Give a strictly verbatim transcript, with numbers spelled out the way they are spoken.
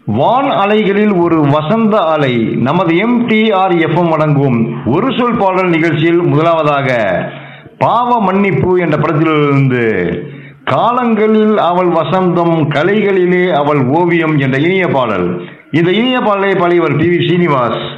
வான் அலைகளில் ஒரு வசந்த அலை நமது M D R F M வழங்கும் ஒரு சொல் பாடல் நிகழ்ச்சியில் முதலாவதாக பாவ மன்னிப்பு என்ற படத்திலிருந்து காலங்களில் அவள் வசந்தம் கலைகளிலே அவள் ஓவியம் என்ற இனிய பாடல். இந்த இனிய பாடலை பாடியவர் பி வி ஸ்ரீனிவாஸ்.